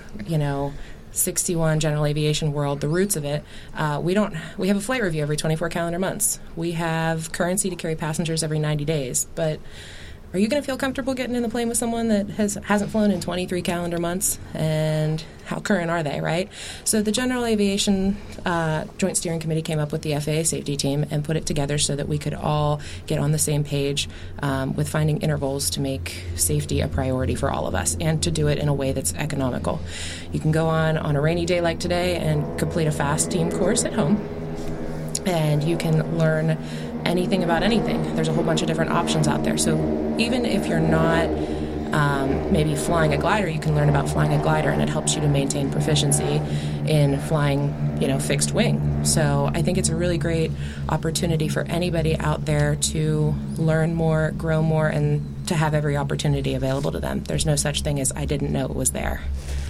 61 general aviation world, the roots of it, we have a flight review every 24 calendar months. We have currency to carry passengers every 90 days, but are you going to feel comfortable getting in the plane with someone that hasn't flown in 23 calendar months? And how current are they, right? So the General Aviation Joint Steering Committee came up with the FAA safety team and put it together so that we could all get on the same page with finding intervals to make safety a priority for all of us and to do it in a way that's economical. You can go on a rainy day like today and complete a FAST team course at home, and you can learn anything about anything. There's a whole bunch of different options out there. So even if you're not maybe flying a glider, you can learn about flying a glider, and it helps you to maintain proficiency in flying, fixed wing. So I think it's a really great opportunity for anybody out there to learn more, grow more, and to have every opportunity available to them. There's no such thing as I didn't know it was there.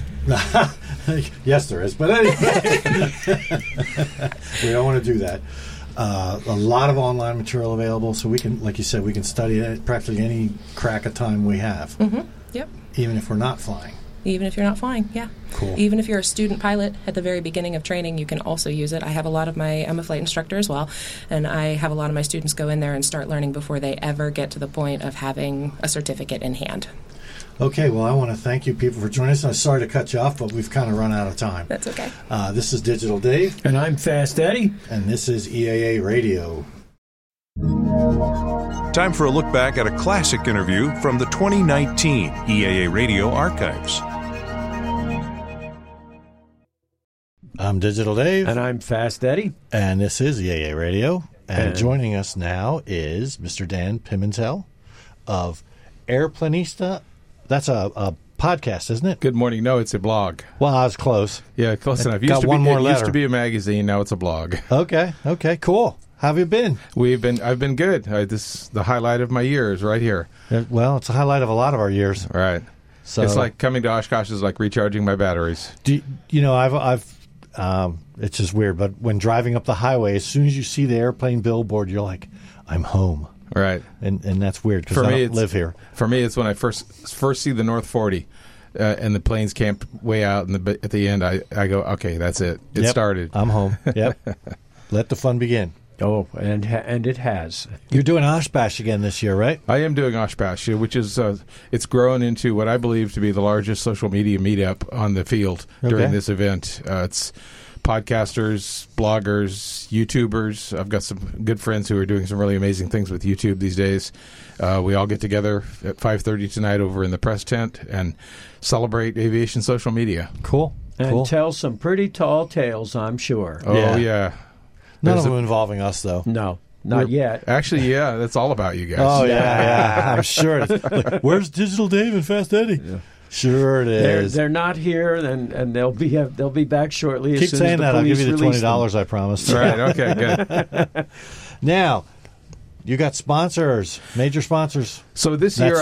Yes, there is. But anyway, we don't want to do that. A lot of online material available, so we can, like you said, we can study it practically any crack of time we have. Mm-hmm. Yep. Even if we're not flying. Even if you're not flying, yeah. Cool. Even if you're a student pilot at the very beginning of training, you can also use it. I'm a flight instructor as well, and I have a lot of my students go in there and start learning before they ever get to the point of having a certificate in hand. Okay, well, I want to thank you people for joining us. I'm sorry to cut you off, but we've kind of run out of time. That's okay. This is Digital Dave. And I'm Fast Eddie. And this is EAA Radio. Time for a look back at a classic interview from the 2019 EAA Radio archives. I'm Digital Dave. And I'm Fast Eddie. And this is EAA Radio. And joining us now is Mr. Dan Pimentel of Airplanista. That's a podcast, isn't it? Good morning. No, it's a blog. Well, I was close. Yeah, close enough. Got one more letter. It used to be a magazine. Now it's a blog. Okay, cool. How have you been? I've been good. This is the highlight of my years right here. Well, it's a highlight of a lot of our years. Right. So it's like coming to Oshkosh is like recharging my batteries. I've it's just weird, but when driving up the highway, as soon as you see the airplane billboard, you're like, I'm home. Right. And that's weird because I don't live here. For me, it's when I first see the North 40 and the planes camp way out, and at the end, I go, okay, that's it. It started. I'm home. Yep. Let the fun begin. Oh, and it has. You're doing Oshbash again this year, right? I am doing Oshbash, which is it's grown into what I believe to be the largest social media meetup on the field during this event. It's podcasters, bloggers, YouTubers. I've got some good friends who are doing some really amazing things with YouTube these days. We all get together at 5:30 tonight over in the press tent and celebrate aviation social media. Cool. And tell some pretty tall tales, I'm sure. Oh, yeah. None of them involving us, though. No, not yet. Actually, yeah, that's all about you guys. Oh, yeah. I'm sure. Like, where's Digital Dave and Fast Eddie? Yeah. Sure it is. They're not here, and they'll be back shortly. Keep as soon saying as the that. I'll give you the $20 I promised. Right, okay, good. Now, you got sponsors, major sponsors. So this year,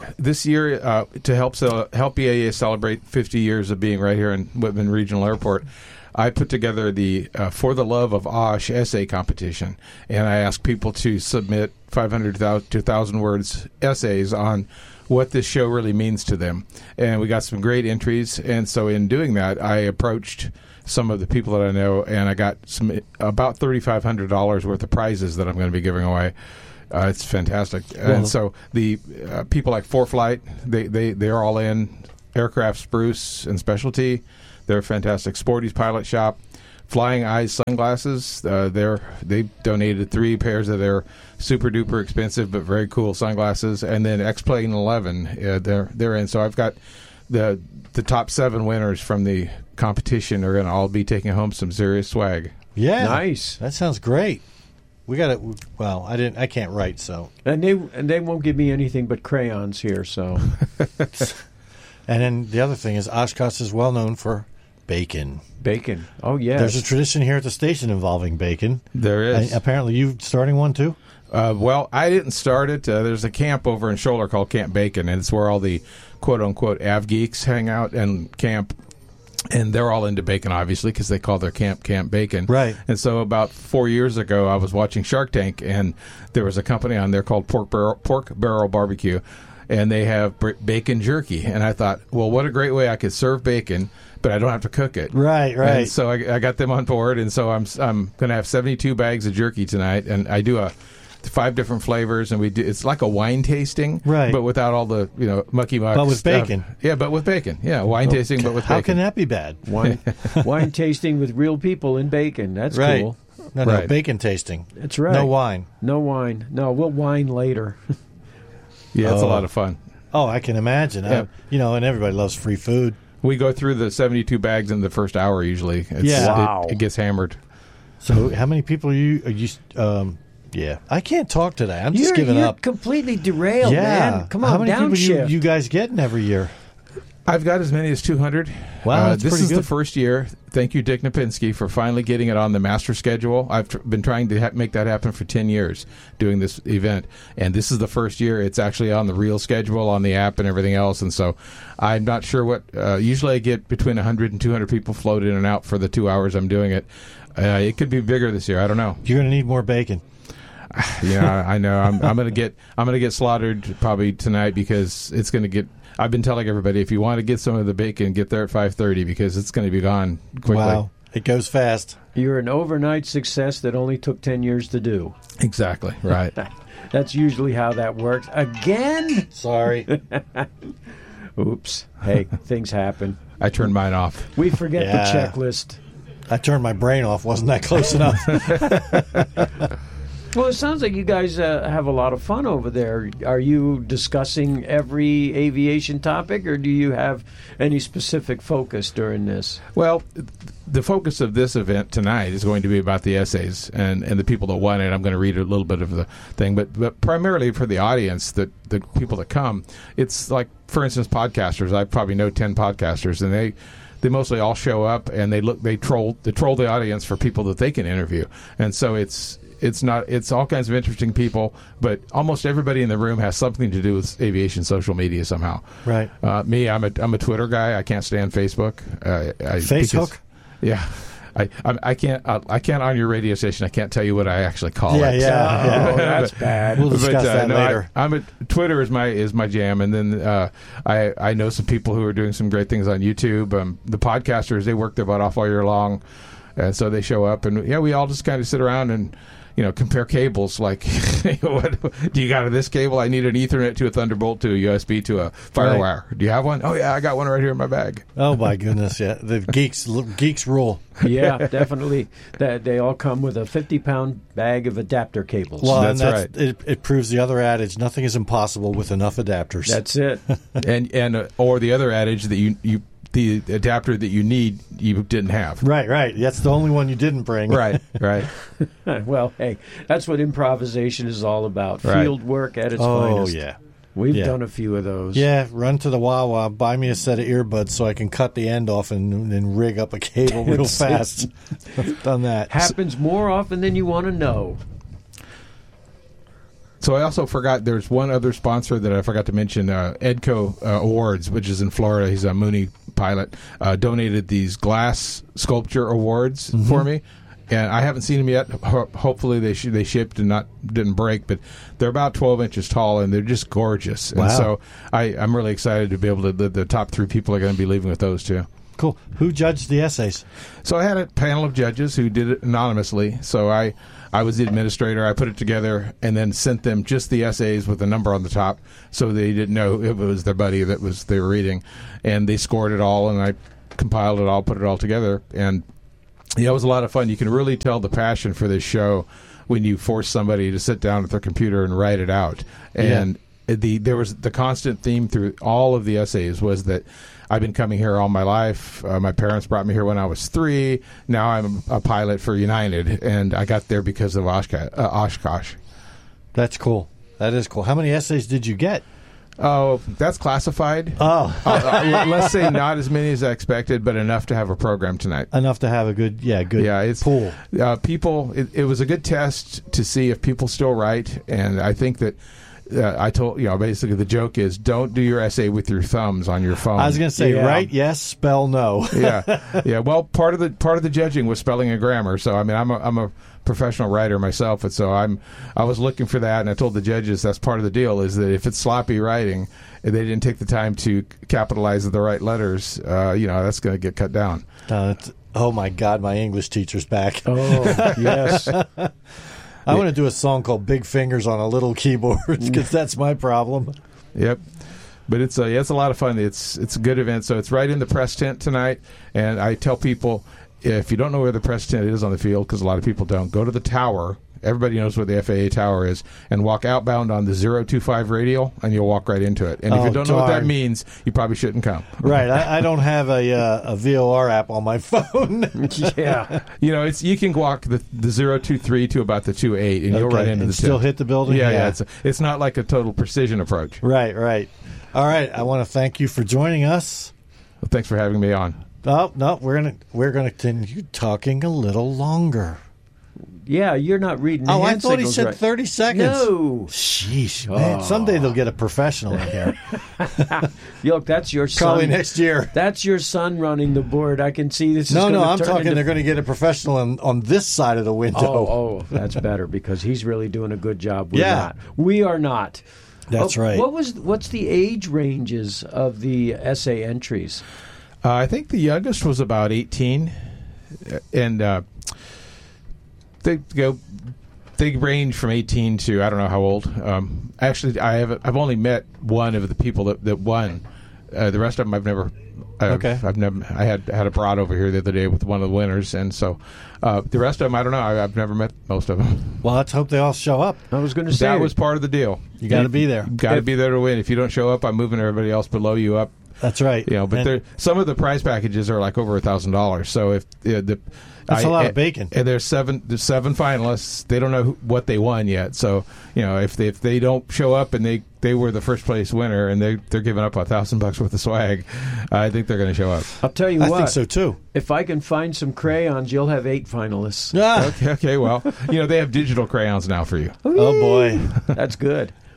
to help EAA celebrate 50 years of being right here in Whitman Regional Airport, I put together the For the Love of Osh essay competition, and I asked people to submit 500 to 1,000 words essays on what this show really means to them. And we got some great entries, and so in doing that, I approached some of the people that I know, and I got about $3,500 worth of prizes that I'm going to be giving away. It's fantastic. And so the people like ForeFlight, they're all in. Aircraft Spruce and Specialty, they're fantastic. Sporty's Pilot Shop, Flying Eyes Sunglasses, they donated 3 pairs of their super duper expensive but very cool sunglasses, and then X-Plane 11, they're in. So I've got the top 7 winners from the competition are going to all be taking home some serious swag. Yeah, nice. That sounds great. We got it. Well, I can't write, so and they won't give me anything but crayons here. So, and then the other thing is Oshkosh is well known for bacon. Bacon. Oh yeah. There's a tradition here at the station involving bacon. There is. And apparently, you starting one too. Well, I didn't start it. There's a camp over in Scholler called Camp Bacon, and it's where all the quote-unquote av geeks hang out and camp. And they're all into bacon, obviously, because they call their camp Bacon. Right. And so about 4 years ago, I was watching Shark Tank, and there was a company on there called Pork Barrel Barbecue, and they have bacon jerky. And I thought, well, what a great way I could serve bacon, but I don't have to cook it. Right. And so I got them on board, and so I'm going to have 72 bags of jerky tonight, and I do 5 different flavors, and it's like a wine tasting, right? But without all the mucky muck. But with stuff. Bacon. Yeah, but with bacon. Yeah, wine tasting, but with how bacon. How can that be bad? Wine tasting with real people in bacon. That's right. Cool. No, bacon tasting. That's right. No wine. No wine. No, we'll wine later. Yeah, it's a lot of fun. Oh, I can imagine. Yeah. And everybody loves free food. We go through the 72 bags in the first hour usually. Wow. It gets hammered. So how many people are you yeah, I can't talk today. I'm just giving up. You're completely derailed, man. Come on, how many downshift. people you guys getting every year? I've got as many as 200. Wow, that's this pretty is good. The first year. Thank you, Dick Napinski, for finally getting it on the master schedule. I've been trying to make that happen for 10 years, doing this event, and this is the first year it's actually on the real schedule, on the app and everything else, and so I'm not sure what... usually I get between 100 and 200 people float in and out for the 2 hours I'm doing it. It could be bigger this year. I don't know. You're going to need more bacon. Yeah, I know. I'm gonna get slaughtered probably tonight because it's gonna get. I've been telling everybody if you want to get some of the bacon, get there at 5:30 because it's going to be gone quickly. Wow, it goes fast. You're an overnight success that only took 10 years to do. Exactly right. That's usually how that works. Again? Sorry. Oops. Hey, things happen. I turned mine off. We forget the checklist. I turned my brain off. Wasn't that close enough? Well, it sounds like you guys have a lot of fun over there. Are you discussing every aviation topic, or do you have any specific focus during this? Well, the focus of this event tonight is going to be about the essays and the people that won it. I'm going to read a little bit of the thing, but primarily for the audience, the people that come, it's like, for instance, podcasters. I probably know 10 podcasters, and they mostly all show up and they troll the audience for people that they can interview, and so it's all kinds of interesting people, but almost everybody in the room has something to do with aviation social media somehow. Right. Me, I'm a Twitter guy. I can't stand Facebook. Facebook. Yeah. I can't on your radio station. I can't tell you what I actually call it. Yeah. Oh, that's bad. We'll discuss that later. Twitter is my jam, and then I know some people who are doing some great things on YouTube. The podcasters, they work their butt off all year long. And so they show up, and we all just kind of sit around and compare cables. Like, what do you got of this cable? I need an Ethernet to a Thunderbolt to a USB to a FireWire. Right. Do you have one? Oh yeah, I got one right here in my bag. Oh my goodness, yeah. The geeks rule. Yeah, definitely. They all come with a 50-pound bag of adapter cables. Well, that's right. It proves the other adage: nothing is impossible with enough adapters. That's it. and or the other adage that you the adapter that you need, you didn't have. Right. That's the only one you didn't bring. Right. Well, hey, that's what improvisation is all about. Right. Field work at its finest. Oh, yeah. We've done a few of those. Yeah, run to the Wawa, buy me a set of earbuds so I can cut the end off and rig up a cable real fast. I've done that. Happens more often than you want to know. So I also forgot there's one other sponsor that I forgot to mention, Edco Awards, which is in Florida. He's a Mooney pilot, donated these glass sculpture awards for me. And I haven't seen them yet. Hopefully they shipped and didn't break, but they're about 12 inches tall and they're just gorgeous. Wow. And so I'm really excited to be able to. The top 3 people are going to be leaving with those too. Cool. Who judged the essays? So I had a panel of judges who did it anonymously. So I was the administrator. I put it together and then sent them just the essays with a number on the top, so they didn't know if it was their buddy they were reading, and they scored it all, and I compiled it all, put it all together, and it was a lot of fun. You can really tell the passion for this show when you force somebody to sit down at their computer and write it out. And there was the constant theme through all of the essays was that I've been coming here all my life. My parents brought me here when I was 3. Now I'm a pilot for United, and I got there because of Oshkosh. That's cool. That is cool. How many essays did you get? Oh, that's classified. Oh. Let's say not as many as I expected, but enough to have a program tonight. Enough to have a good pool. People, it was a good test to see if people still write, and I think that I told basically the joke is don't do your essay with your thumbs on your phone. I was going to say write yes, spell no. yeah. Well, part of the judging was spelling and grammar. So I mean, I'm a professional writer myself, and so I was looking for that, and I told the judges that's part of the deal is that if it's sloppy writing, if they didn't take the time to capitalize the right letters, that's going to get cut down. Oh my God, my English teacher's back. Oh yes. I want to do a song called Big Fingers on a Little Keyboard because that's my problem. Yep. But it's a lot of fun. It's a good event. So it's right in the press tent tonight. And I tell people, if you don't know where the press tent is on the field, because a lot of people don't, go to the tower. Everybody knows where the FAA tower is, and walk outbound on the 025 radial, and you'll walk right into it. And if you don't know what that means, you probably shouldn't come. Right. I don't have a VOR app on my phone. Yeah. You can walk the 023 to about the 28, and you'll run into the still hit the building? Yeah. It's not like a total precision approach. Right. All right. I want to thank you for joining us. Well, thanks for having me on. Oh, no, we're gonna continue talking a little longer. Yeah, you're not reading the hand I thought he said right. 30 seconds. No. Sheesh, man. Someday they'll get a professional in here. Look, that's your son. Probably next year. That's your son running the board. I can see this. No, I'm talking they're going to get a professional on this side of the window. Oh, that's better because he's really doing a good job. We're not. We are not. That's right. What's the age ranges of the essay entries? I think the youngest was about 18, and they range from 18 to I don't know how old. Actually, I've only met one of the people that won. The rest of them I've never. I've never. I had a brat over here the other day with one of the winners, and so the rest of them I don't know. I've never met most of them. Well, let's hope they all show up. I was going to say that was part of the deal. You got to be there. Got to be there to win. If you don't show up, I'm moving everybody else below you up. That's right. But some of the prize packages are like over $1,000. So if that's a lot of bacon. And there's seven finalists. They don't know what they won yet. So if they don't show up and they were the first place winner and they're giving up $1,000 worth of swag, I think they're going to show up. I'll tell you what. I think so too. If I can find some crayons, you'll have 8 finalists. Okay. Well, they have digital crayons now for you. Oh boy, that's good.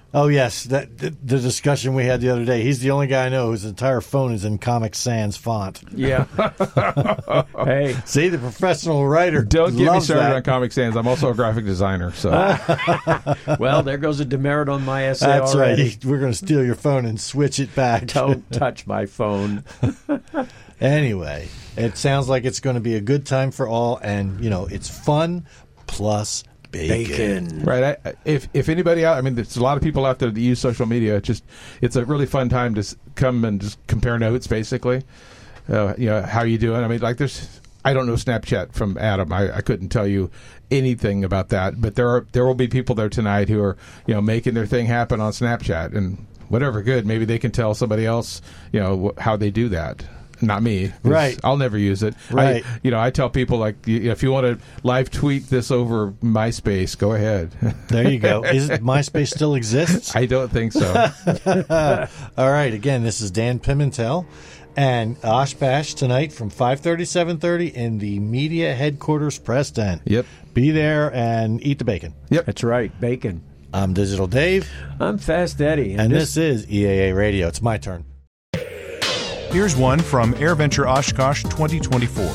Oh, yes. The discussion we had the other day. He's the only guy I know whose entire phone is in Comic Sans font. Yeah. Hey. See, the professional writer Don't get me started that. on Comic Sans. I'm also a graphic designer. So, Well, there goes a demerit on my essay That's already. right. We're going to steal your phone and switch it back. Don't touch my phone. Anyway, it sounds like it's going to be a good time for all, and, it's fun plus bacon. Right. If anybody out, there's a lot of people out there that use social media. It's a really fun time to come and just compare notes, basically. How you doing? I don't know Snapchat from Adam. I couldn't tell you anything about that. But there will be people there tonight who are making their thing happen on Snapchat, and whatever good, maybe they can tell somebody else how they do that. Not me. Right. I'll never use it. Right. I tell people, if you want to live tweet this over MySpace, go ahead. There you go. MySpace still exists? I don't think so. All right. Again, this is Dan Pimentel and Osh Bash tonight from 5:30 to 7:30 in the media headquarters press tent. Yep. Be there and eat the bacon. Yep. That's right. Bacon. I'm Digital Dave. I'm Fast Eddie. And this is EAA Radio. It's my turn. Here's one from AirVenture Oshkosh 2024.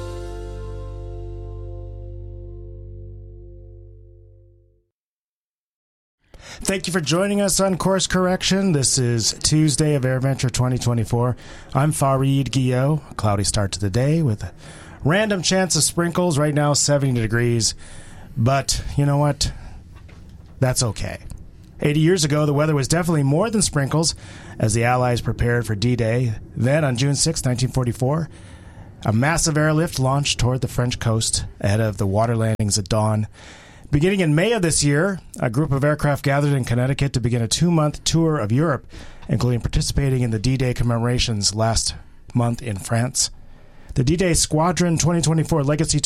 Thank you for joining us on Course Correction. This is Tuesday of AirVenture 2024. I'm Fareed Guillot. Cloudy start to the day with a random chance of sprinkles. Right now, 70 degrees. But you know what? That's okay. 80 years ago, the weather was definitely more than sprinkles as the Allies prepared for D-Day. Then, on June 6, 1944, a massive airlift launched toward the French coast ahead of the water landings at dawn. Beginning in May of this year, a group of aircraft gathered in Connecticut to begin a 2-month tour of Europe, including participating in the D-Day commemorations last month in France. The D-Day Squadron 2024 Legacy